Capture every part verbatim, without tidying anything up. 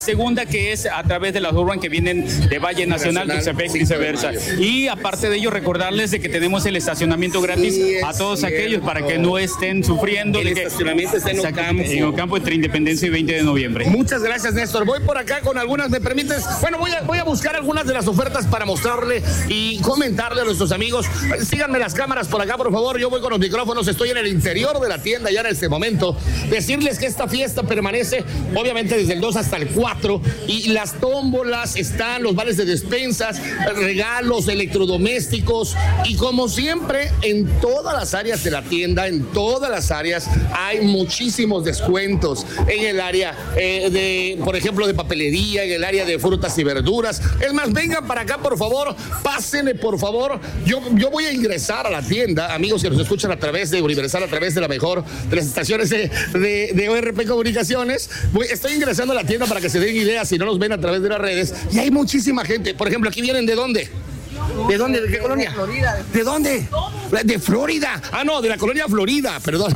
Segunda, que es a través de las urban que vienen de Valle Nacional, Tuxtepec y viceversa. Y aparte de ello, recordarles de que tenemos el estacionamiento gratis sí, a todos cierto. aquellos para que no estén sufriendo. El de que, estacionamiento está en Ocampo. En Ocampo, entre Independencia y veinte de noviembre. Muchas gracias, Néstor. Voy por acá con algunas, ¿me permites? Bueno, voy a, voy a buscar algunas de las ofertas para mostrarle y comentarle a nuestros amigos. Síganme las cámaras por acá, por favor. Yo voy con los micrófonos, estoy en el interior de la tienda ya en este momento. Decirles que esta fiesta permanece, obviamente, desde el dos hasta el cuatro. Y las tómbolas están, los vales de despensas, regalos, electrodomésticos y como siempre en todas las áreas de la tienda, en todas las áreas hay muchísimos descuentos en el área eh, de, por ejemplo, de papelería, en el área de frutas y verduras. Es más, vengan para acá, por favor, pásenle, por favor. Yo, yo voy a ingresar a la tienda, amigos que nos escuchan a través de Universal, a través de la mejor de las estaciones de, de, de O R P Comunicaciones. Voy, estoy ingresando a la tienda para que se den ideas si no nos ven a través de las redes. Y hay muchísima gente. Por ejemplo, aquí vienen ¿de dónde? ¿De dónde? ¿De qué colonia? De Florida. ¿De dónde? De Florida. Ah, no, de la colonia Florida, perdón.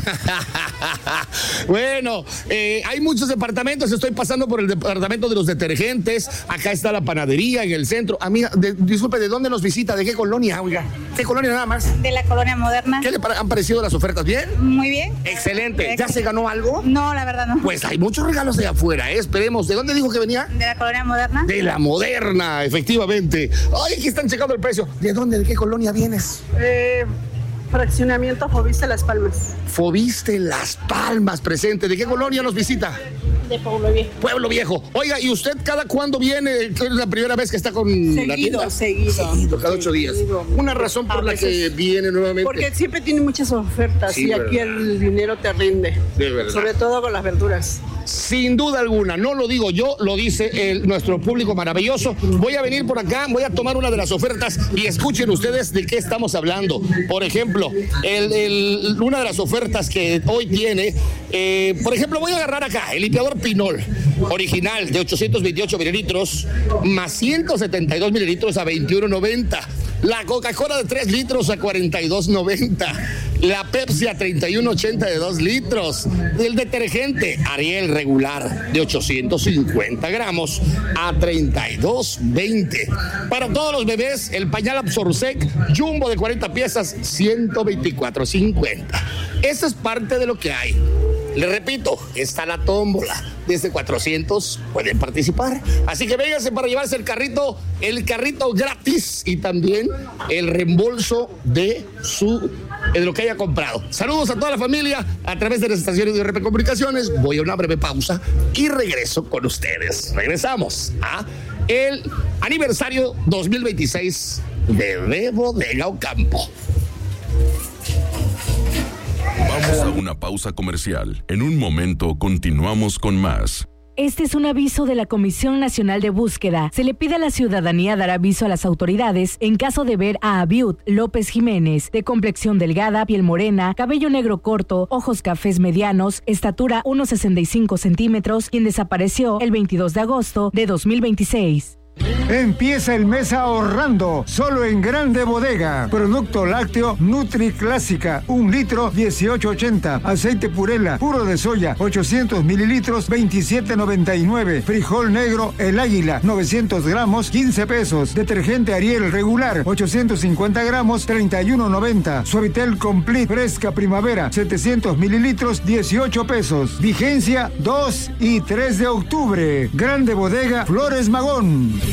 Bueno, eh, hay muchos departamentos. Estoy pasando por el departamento de los detergentes. Acá está la panadería en el centro. Amiga, de, disculpe, ¿de dónde nos visita? ¿De qué colonia, oiga? ¿Qué colonia nada más? De la colonia Moderna. ¿Qué le han parecido las ofertas? ¿Bien? Muy bien. Excelente. ¿Ya se ganó algo? No, la verdad no. Pues hay muchos regalos de afuera, ¿eh? Esperemos. ¿De dónde dijo que venía? De la colonia Moderna. De la Moderna, efectivamente. Ay, aquí están checando el precio. ¿De dónde? ¿De qué colonia vienes? Eh, fraccionamiento Fobiste Las Palmas. Fobiste Las Palmas, presente. ¿De qué colonia nos visita? De Pueblo Viejo. Pueblo Viejo. Oiga, ¿y usted cada cuándo viene? Es la primera vez que está con seguido, la tienda. Seguido, seguido. Cada ocho días. Seguido. Una razón por a la veces, que viene nuevamente. Porque siempre tiene muchas ofertas sí, y ¿verdad? Aquí el dinero te rinde. De verdad. Sobre todo con las verduras. Sin duda alguna, no lo digo yo, lo dice el, nuestro público maravilloso. Voy a venir por acá, voy a tomar una de las ofertas y escuchen ustedes de qué estamos hablando. Por ejemplo, el, el, una de las ofertas que hoy tiene, eh, por ejemplo, voy a agarrar acá el limpiador Pinol original de ochocientos veintiocho mililitros más ciento setenta y dos mililitros a veintiuno noventa. La Coca-Cola de tres litros a cuarenta y dos noventa. La Pepsi a treinta y uno ochenta de dos litros. El detergente Ariel regular de ochocientos cincuenta gramos a treinta y dos veinte. Para todos los bebés, el pañal Absorsec Jumbo de cuarenta piezas, ciento veinticuatro cincuenta. Esa es parte de lo que hay. Le repito, está la tómbola. Desde cuatrocientos pueden participar. Así que vénganse para llevarse el carrito, el carrito gratis y también el reembolso de su de lo que haya comprado. Saludos a toda la familia a través de las estaciones de O R P Comunicaciones. Voy a una breve pausa y regreso con ustedes. Regresamos a el aniversario dos mil veintiséis de De Bodega Ocampo. Vamos a una pausa comercial. En un momento continuamos con más. Este es un aviso de la Comisión Nacional de Búsqueda. Se le pide a la ciudadanía dar aviso a las autoridades en caso de ver a Abiud López Jiménez, de complexión delgada, piel morena, cabello negro corto, ojos cafés medianos, estatura uno sesenta y cinco centímetros, quien desapareció el veintidós de agosto de dos mil veintiséis. Empieza el mes ahorrando, solo en Grande Bodega. Producto lácteo Nutri Clásica, un litro, dieciocho ochenta. Aceite Purela, puro de soya, ochocientos mililitros, veintisiete noventa y nueve. Frijol negro El Águila, novecientos gramos, quince pesos. Detergente Ariel regular, ochocientos cincuenta gramos, treinta y uno noventa. Suavitel Complete Fresca Primavera, setecientos mililitros, dieciocho pesos. Vigencia dos y tres de octubre. Grande Bodega Flores Magón.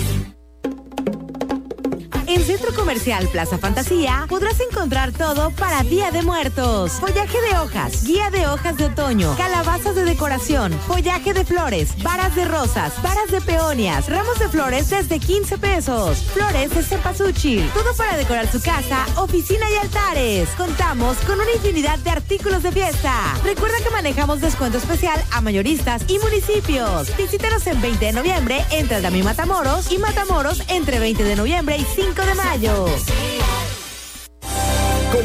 En Centro Comercial Plaza Fantasía podrás encontrar todo para Día de Muertos. Follaje de hojas, guía de hojas de otoño, calabazas de decoración, follaje de flores, varas de rosas, varas de peonias, ramos de flores desde quince pesos, flores de cempasúchil, todo para decorar su casa, oficina y altares. Contamos con una infinidad de artículos de fiesta. Recuerda que manejamos descuento especial a mayoristas y municipios. Visítanos en veinte de noviembre entre Aldama y Matamoros y Matamoros entre veinte de noviembre y cinco de mayo. Con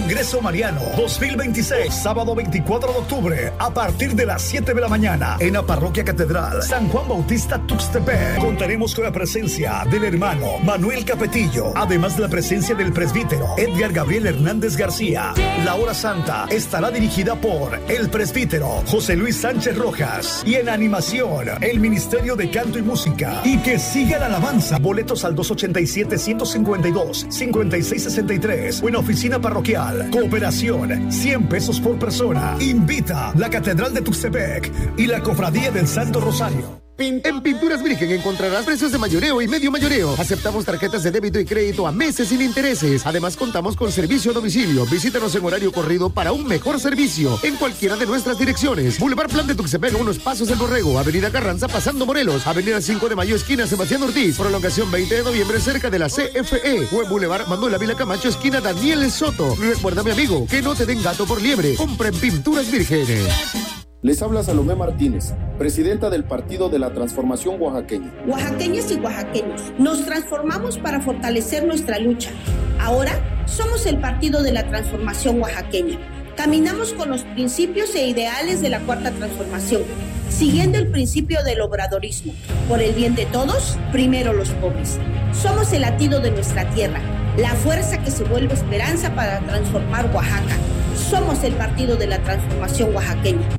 Congreso Mariano dos mil veintiséis, sábado veinticuatro de octubre, a partir de las siete de la mañana, en la Parroquia Catedral San Juan Bautista Tuxtepec. Contaremos con la presencia del hermano Manuel Capetillo, además de la presencia del presbítero Edgar Gabriel Hernández García. La hora santa estará dirigida por el presbítero José Luis Sánchez Rojas y en animación el Ministerio de Canto y Música. Y que siga la alabanza. Boletos al dos ochenta y siete, ciento cincuenta y dos, cincuenta y seis sesenta y tres o en oficina parroquial. Cooperación, cien pesos por persona. Invita la Catedral de Tuxtepec y la Cofradía del Santo Rosario. En Pinturas Virgen encontrarás precios de mayoreo y medio mayoreo. Aceptamos tarjetas de débito y crédito a meses sin intereses. Además, contamos con servicio a domicilio. Visítanos en horario corrido para un mejor servicio en cualquiera de nuestras direcciones. Boulevard Plan de Tuxtepec, unos pasos del Borrego. Avenida Carranza, pasando Morelos. Avenida cinco de Mayo, esquina Sebastián Ortiz. Prolongación veinte de noviembre, cerca de la C F E. O en Boulevard Manuel Ávila Camacho, esquina Daniel Soto. Recuerda, mi amigo, que no te den gato por liebre. Compra en Pinturas Virgen. Les habla Salomé Martínez, presidenta del Partido de la Transformación Oaxaqueña. Oaxaqueñas y oaxaqueños, nos transformamos para fortalecer nuestra lucha. Ahora somos el Partido de la Transformación Oaxaqueña. Caminamos con los principios e ideales de la Cuarta Transformación, siguiendo el principio del obradorismo. Por el bien de todos, primero los pobres. Somos el latido de nuestra tierra, la fuerza que se vuelve esperanza para transformar Oaxaca. Somos el Partido de la Transformación Oaxaqueña.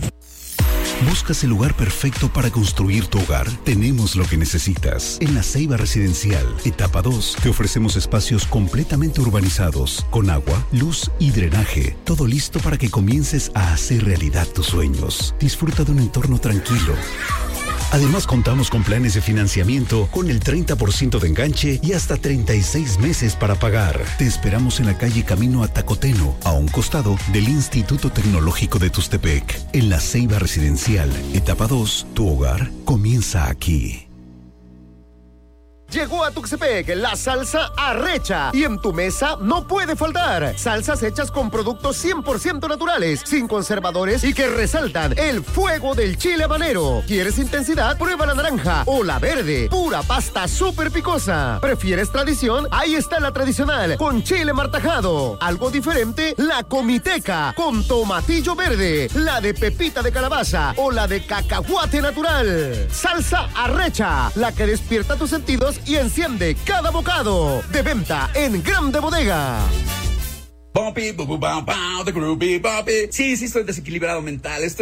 ¿Buscas el lugar perfecto para construir tu hogar? Tenemos lo que necesitas. En La Ceiba Residencial, etapa dos, te ofrecemos espacios completamente urbanizados, con agua, luz y drenaje. Todo listo para que comiences a hacer realidad tus sueños. Disfruta de un entorno tranquilo. Además, contamos con planes de financiamiento con el treinta por ciento de enganche y hasta treinta y seis meses para pagar. Te esperamos en la calle Camino a Tacoteno, a un costado del Instituto Tecnológico de Tuxtepec. En La Ceiba Residencial, etapa dos, tu hogar comienza aquí. Llegó a Tuxtepec la salsa arrecha y en tu mesa no puede faltar. Salsas hechas con productos cien por ciento naturales, sin conservadores y que resaltan el fuego del chile habanero. ¿Quieres intensidad? Prueba la naranja o la verde. Pura pasta súper picosa. ¿Prefieres tradición? Ahí está la tradicional con chile martajado. Algo diferente, la comiteca con tomatillo verde, la de pepita de calabaza o la de cacahuate natural. Salsa arrecha, la que despierta tus sentidos y enciende cada bocado. De venta en Grande Bodega. Sí, sí, estoy desequilibrado mental. Estoy